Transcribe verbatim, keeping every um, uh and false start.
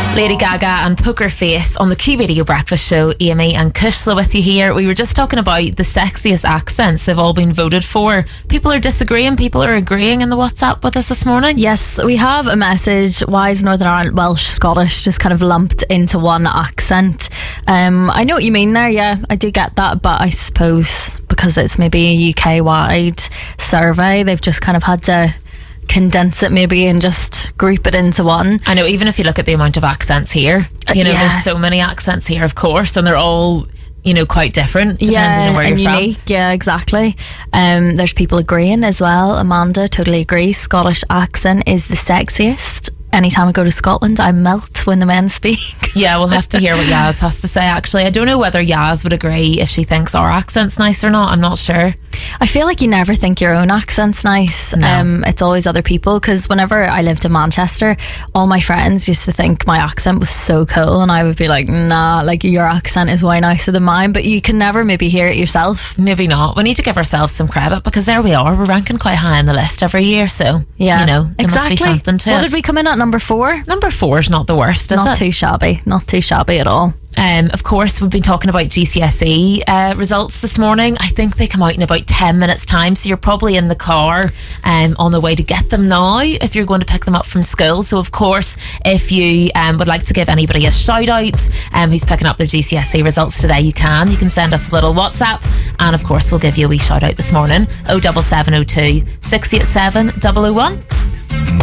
Lady Gaga and Poker Face on the Q Radio Breakfast Show. Amy and Kushla with you here. We were just talking about the sexiest accents. They've all been voted for. People are disagreeing, people are agreeing in the WhatsApp with us this morning. Yes, we have a message. Why is Northern Ireland, Welsh, Scottish just kind of lumped into one accent? Um, I know what you mean there, yeah, I do get that, but I suppose because it's maybe a U K-wide survey, they've just kind of had to condense it maybe and just group it into one. I know, even if you look at the amount of accents here, you know, yeah. there's so many accents here, of course, and they're all, you know, quite different depending yeah, on where and you're unique. from. Yeah, exactly. Um, there's people agreeing as well. Amanda totally agrees. Scottish accent is the sexiest. Anytime I go to Scotland, I melt when the men speak. Yeah, we'll have to hear what Yaz has to say, actually. I don't know whether Yaz would agree if she thinks our accent's nice or not. I'm not sure. I feel like you never think your own accent's nice. No. Um, it's always other people, because whenever I lived in Manchester, all my friends used to think my accent was so cool, and I would be like, nah, like your accent is way nicer than mine, but you can never maybe hear it yourself. Maybe not. We need to give ourselves some credit, because there we are. We're ranking quite high on the list every year, so, yeah, you know, there exactly. must be something to What it. did we come in at? Number four? Number four is not the worst, is not it? too shabby. Not too shabby at all. Um, of course, we've been talking about G C S E uh, results this morning. I think they come out in about ten minutes time, so you're probably in the car um, on the way to get them now if you're going to pick them up from school. So of course, if you um, would like to give anybody a shout out um, who's picking up their G C S E results today, you can. You can send us a little WhatsApp, and of course we'll give you a wee shout out this morning. oh seven seven oh two, six eight seven, double oh one.